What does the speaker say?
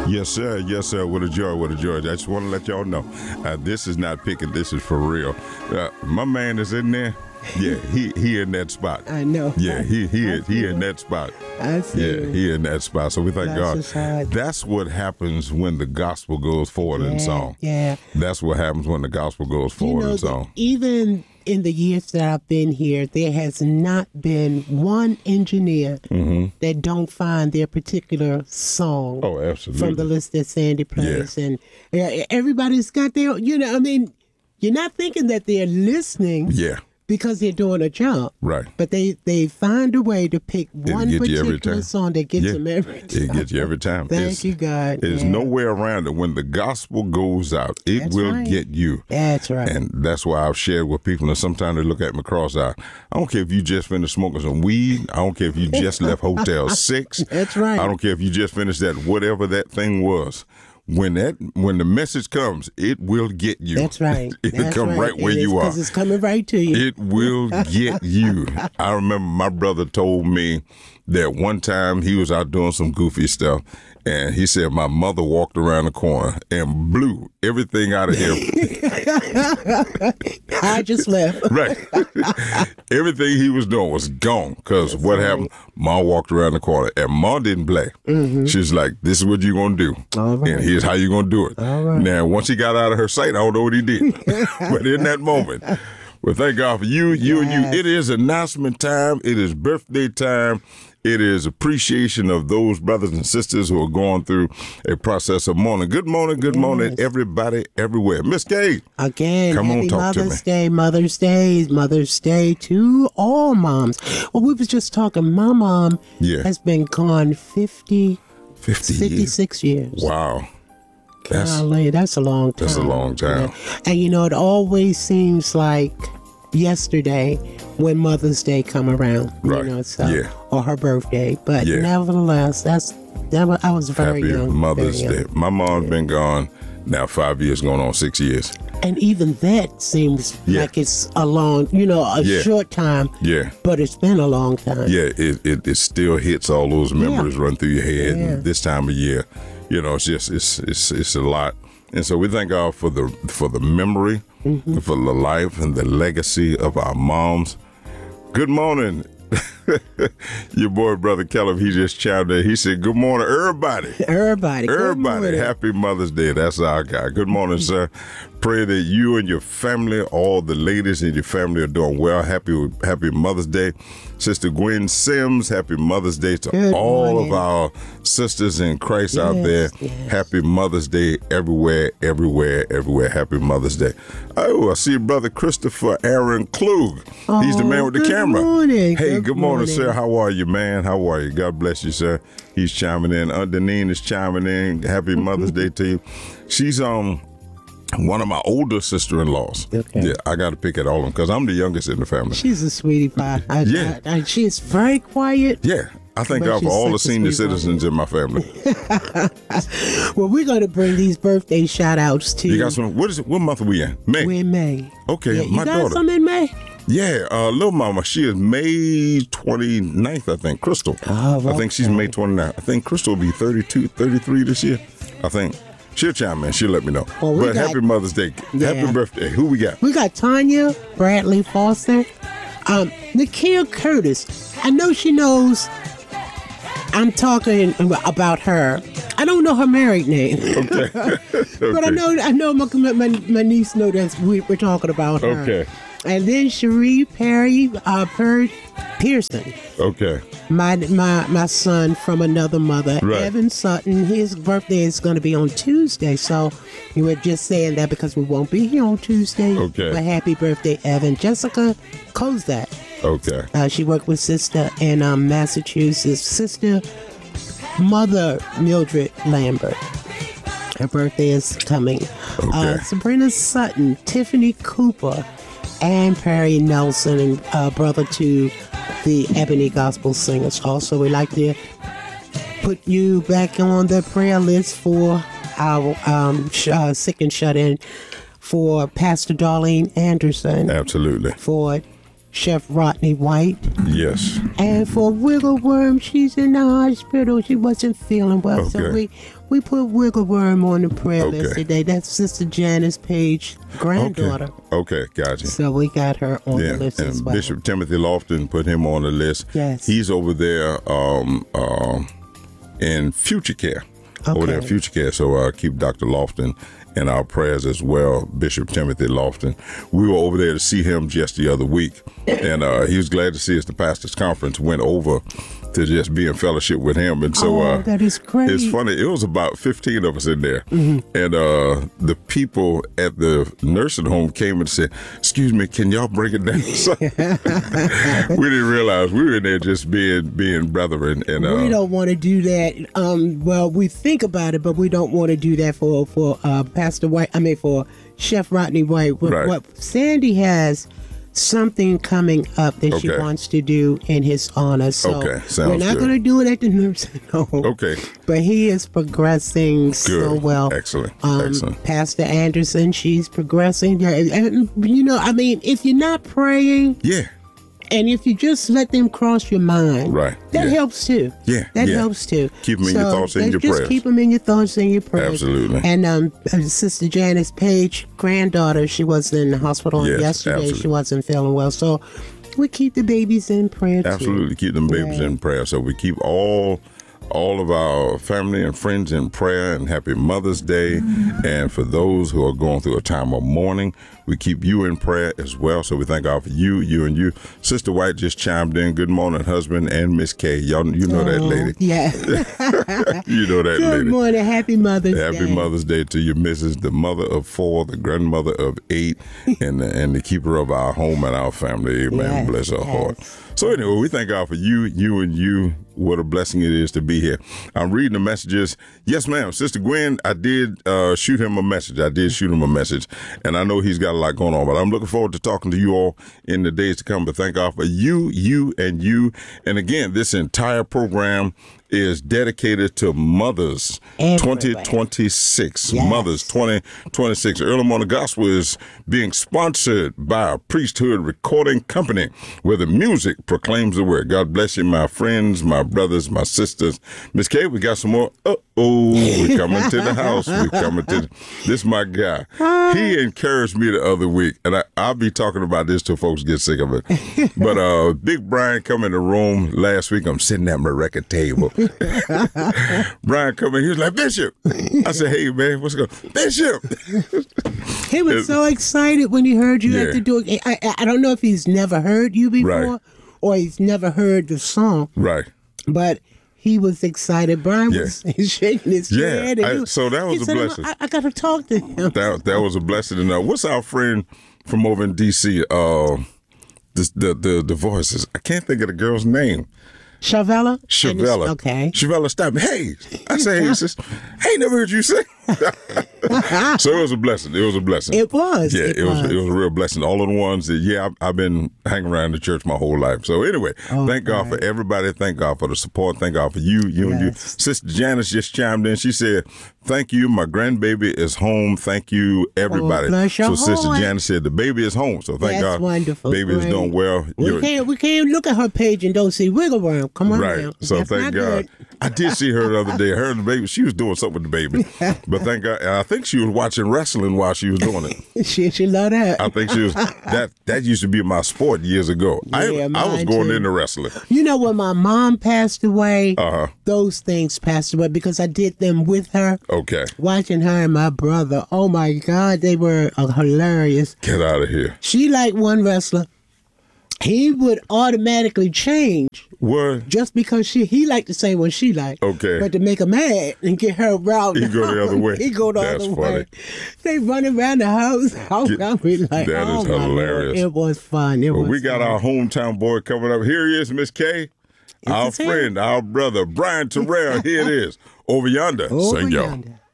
Yes, sir. Yes, sir. What a joy. What a joy. I just want to let y'all know, this is not picking. This is for real. My man is in there. Yeah, he in that spot. I know. Yeah, he in that spot. I see. Yeah, he in that spot. So we thank God. Hard. That's what happens when the gospel goes forward in song. Yeah. That's what happens when the gospel goes forward in song. Even in the years that I've been here, there has not been one engineer that don't find their particular song absolutely. from the list that Sandy plays. And everybody's got their, you're not thinking that they're listening. Yeah. Because they're doing a job. Right. But they find a way to pick one particular song that gets them every time. It gets you every time. Thank you, God. There's no way around it. When the gospel goes out, it will get you. That's right. And that's why I've shared with people, and sometimes they look at me cross-eyed. I don't care if you just finished smoking some weed. I don't care if you just left Hotel 6. That's right. I don't care if you just finished that, whatever that thing was. When the message comes, it will get you. That's right. It'll come right where you are. Because it's coming right to you. It will get you. I remember my brother told me that one time he was out doing some goofy stuff, and he said my mother walked around the corner and blew everything out of him. I just left. Right. Everything he was doing was gone. Because what happened? Ma walked around the corner, and Ma didn't play. She's like, this is what you're going to do. All right. And here's how you're going to do it. All right. Now, once he got out of her sight, I don't know what he did. But in that moment, well, thank God for you and you. It is announcement time. It is birthday time. It is appreciation of those brothers and sisters who are going through a process of mourning. Good morning, everybody, everywhere. Miss Gay. Again, come happy on, talk Mother's to me. Day, Mother's Day to all moms. Well, we was just talking, my mom has been gone 56 years. Wow. Golly, that's a long time. That's a long time. And it always seems like yesterday when Mother's Day come around, right. Or her birthday. But nevertheless, I was very happy young. Mother's Day. My mom's been gone now 5 years, going on 6 years. And even that seems like it's a long, short time. Yeah. But it's been a long time. Yeah, it still hits all those memories run through your head. Yeah. And this time of year, it's just it's a lot. And so we thank God for the memory, for the life and the legacy of our moms. Good morning. Your boy, Brother Caleb, he just chimed in. He said, good morning, everybody. Everybody. Happy Mother's Day. That's our guy. Good morning, sir. Pray that you and your family, all the ladies in your family are doing well. Happy Mother's Day. Sister Gwen Sims, happy Mother's Day to all of our sisters in Christ out there. Yes. Happy Mother's Day everywhere. Happy Mother's Day. Oh, I see Brother Christopher Aaron Klug. He's the man with the camera. Morning. Hey, good morning, sir. How are you, man? How are you? God bless you, sir. He's chiming in. Deneen is chiming in. Happy Mother's Day to you. She's one of my older sister-in-laws. Okay. Yeah, I got to pick at all of them because I'm the youngest in the family. She's a sweetie pie. She's very quiet. Yeah. I thank God for all the senior citizens in my family. Well, we're going to bring these birthday shout-outs to you. You got some? What month are we in? May? We're in May. Okay, my daughter. You got some in May? Yeah, little mama, she is May 29th, I think. Crystal. Oh, okay. I think she's May 29th. I think Crystal will be 32, 33 this year. I think. She'll chime in. She'll let me know. But happy Mother's Day. Yeah. Happy birthday. Who we got? We got Tanya Bradley Foster. Nikhil Curtis. I know she knows I'm talking about her. I don't know her married name. Okay. But I know my niece knows that we're talking about her. Okay. And then Cherie Perry Pearson. Okay. My son from another mother, right. Evan Sutton. His birthday is going to be on Tuesday, so we were just saying that because we won't be here on Tuesday. Okay. But happy birthday, Evan. Jessica Kozak. Okay. She worked with sister in Massachusetts. Sister Mother Mildred Lambert. Her birthday is coming. Okay. Sabrina Sutton, Tiffany Cooper, and Perry Nelson, and brother to the Ebony Gospel Singers. Also, we'd like to put you back on the prayer list for our sick and shut in for Pastor Darlene Anderson. Absolutely. For Chef Rodney White. Yes. And for Wiggle Worm, she's in the hospital. She wasn't feeling well. So Okay. we put Wiggle Worm on the prayer list Okay. today. That's Sister Janice Page, granddaughter. Okay, gotcha. So we got her on Yeah, the list as and well. Bishop Timothy Lofton put him on the list. Yes. He's over there in Future Care. Over there in Okay. Future Care. So keep Dr. Lofton in our prayers as well, Bishop Timothy Lofton. We were over there to see him just the other week, and he was glad to see us. The pastors' conference went over to just be in fellowship with him, and so that is great. it's funny. It was about 15 of us in there, and the people at the nursing home came and said, "Excuse me, can y'all break it down?" So, we didn't realize we were in there just being brethren, and We don't want to do that. Well, we think about it, but we don't want to do that for Pastor White. I mean, for Chef Rodney White. Right. What Sandy has something coming up that she Okay. wants to do in his honor. So Okay, sounds we're not good. going to do it at the nursing home. Okay. But he is progressing so Good. well. Excellent. Um, Excellent. Pastor Anderson, she's progressing. Yeah, and, you know, I mean, if you're not praying, Yeah. and if you just let them cross your mind, Right, that yeah. helps too. Yeah, that yeah. helps too. Keep 'em in your thoughts and your just prayers. keep them in your thoughts and your prayers. Absolutely. And Sister Janice Page, granddaughter, she was in the hospital Yes, yesterday. absolutely. She wasn't feeling well, so we keep the babies in prayer too. Absolutely, keep them babies Yeah. in prayer. So we keep all of our family and friends in prayer, and happy Mother's Day. And for those who are going through a time of mourning, we keep you in prayer as well. So we thank God for you and you. Sister White just chimed in. Good morning, husband and Miss Kay. Y'all, you know that lady. Yeah. You know that Good lady. morning. Happy Mother's Day. Happy Mother's Day to you, Mrs. The mother of 4, the grandmother of 8, and the keeper of our home and our family. Amen. Yes, Bless her yes. heart. So anyway, we thank God for you and you. What a blessing it is to be here. I'm reading the messages. Yes, ma'am. Sister Gwen, I did shoot him a message. And I know he's got a lot going on, but I'm looking forward to talking to you all in the days to come. But thank God for you. And again, this entire program is dedicated to Mothers Everywhere. 2026. Yes. Mothers 2026. Early Morning Gospel is being sponsored by a priesthood recording company where the music proclaims the word. God bless you, my friends, my brothers, my sisters. Miss Kay, we got some more. We're coming to the house. This is my guy. He encouraged me the other week, and I'll be talking about this till folks get sick of it. But Big Brian come in the room last week. I'm sitting at my record table. Brian come in. He was like, "Bishop." I said, "Hey, man, what's going on?" "Bishop." He was so excited when he heard you Yeah. have to do it. I don't know if he's never heard you before Right. or he's never heard the song, Right. but he was excited. Brian Yeah. was shaking his Yeah, head. and so that was he a said, blessing. I got to talk to him. That was a blessing. And what's our friend from over in D.C.? The voices. I can't think of the girl's name. Shavella? Shavella. Okay. Shavella stopped me. Hey, I say, hey, sis, I ain't never heard you sing. So it was a blessing. It was a blessing. It was. Yeah, it was a real blessing. All of the ones that, I've been hanging around the church my whole life. So anyway, thank God for everybody. Thank God for the support. Thank God for you and you. Yes. Sister Janice just chimed in. She said, "Thank you. My grandbaby is home. Thank you, everybody." bless your so Sister heart. Janice said, the baby is home. So thank That's God. wonderful. Baby is Great. doing well. We can't look at her page and don't see Wiggle Worm. Come on Right. now. So That's thank not God. good. I did see her the other day. Her and the baby, she was doing something with the baby. But thank God. And I think she was watching wrestling while she was doing it. She love that. I think she was that used to be my sport years ago. I was mine going too. into wrestling. You know, when my mom passed away, Uh-huh. those things passed away because I did them with her. Okay. Watching her and my brother, oh my God, they were hilarious. Get out of here. She liked one wrestler. He would automatically change What? just because he liked to say what she liked. Okay. But to make her mad and get her routed, He go the other way. He go the That's other funny. way. They running around the house. I'm be like, That oh is my Lord. hilarious. It was fun. Well, we got our hometown boy coming up. Here he is, Miss Kay. Our is him. friend, our brother, Brian Terrell. Here it is. Over yonder. Over Sing y'all. yonder.